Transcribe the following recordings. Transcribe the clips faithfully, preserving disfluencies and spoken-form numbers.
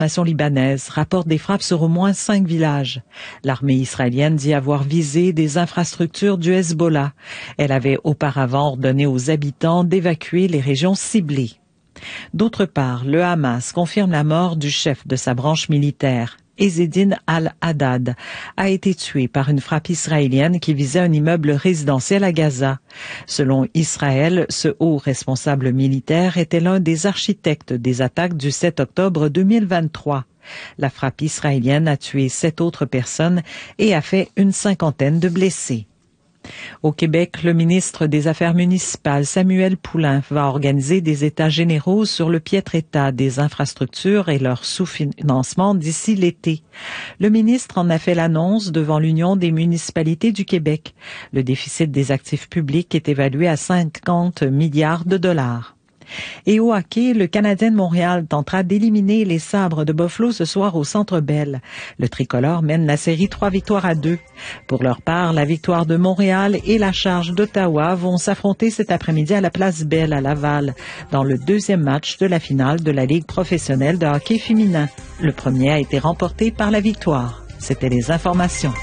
L'armée libanaise rapporte des frappes sur au moins cinq villages. L'armée israélienne dit avoir visé des infrastructures du Hezbollah. Elle avait auparavant ordonné aux habitants d'évacuer les régions ciblées. D'autre part, le Hamas confirme la mort du chef de sa branche militaire. Ezzedine al-Haddad a été tué par une frappe israélienne qui visait un immeuble résidentiel à Gaza. Selon Israël, ce haut responsable militaire était l'un des architectes des attaques du sept octobre deux mille vingt-trois. La frappe israélienne a tué sept autres personnes et a fait une cinquantaine de blessés. Au Québec, le ministre des Affaires municipales, Samuel Poulin, va organiser des états généraux sur le piètre état des infrastructures et leur sous-financement d'ici l'été. Le ministre en a fait l'annonce devant l'Union des municipalités du Québec. Le déficit des actifs publics est évalué à cinquante milliards de dollars. Et au hockey, le Canadien de Montréal tentera d'éliminer les Sabres de Buffalo ce soir au Centre Bell. Le tricolore mène la série trois victoires à deux. Pour leur part, la victoire de Montréal et la charge d'Ottawa vont s'affronter cet après-midi à la Place Bell à Laval, dans le deuxième match de la finale de la Ligue professionnelle de hockey féminin. Le premier a été remporté par la victoire. C'était les informations.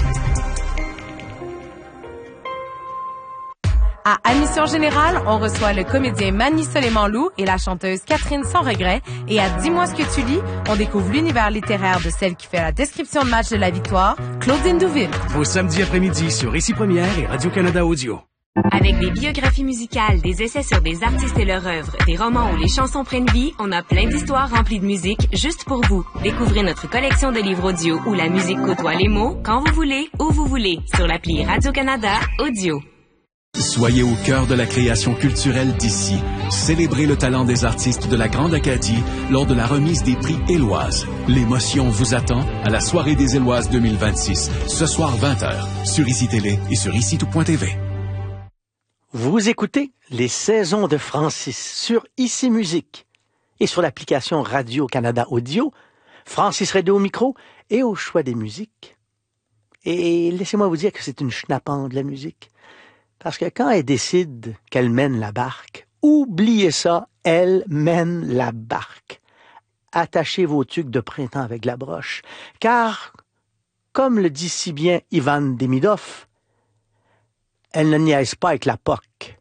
À Admission Générale, on reçoit le comédien Manny Soleiman-Loup et la chanteuse Catherine Sans Regret. Et à Dis-moi ce que tu lis, on découvre l'univers littéraire de celle qui fait la description de match de la victoire, Claudine Douville. Au samedi après-midi sur Ici Première et Radio-Canada Audio. Avec des biographies musicales, des essais sur des artistes et leur œuvre, des romans où les chansons prennent vie, on a plein d'histoires remplies de musique juste pour vous. Découvrez notre collection de livres audio où la musique côtoie les mots, quand vous voulez, où vous voulez, sur l'appli Radio-Canada Audio. Soyez au cœur de la création culturelle d'ici. Célébrez le talent des artistes de la Grande Acadie lors de la remise des prix Éloises. L'émotion vous attend à la Soirée des Éloises deux mille vingt-six, ce soir vingt heures, sur Ici Télé et sur ici tout point t v. Vous écoutez les saisons de Francis sur Ici Musique et sur l'application Radio-Canada Audio, Francis Radio au micro et au choix des musiques. Et laissez-moi vous dire que c'est une schnappante, la musique. Parce que quand elle décide qu'elle mène la barque, oubliez ça, elle mène la barque. Attachez vos tuques de printemps avec la broche, car, comme le dit si bien Ivan Demidov, elle ne niaise pas avec la P O C.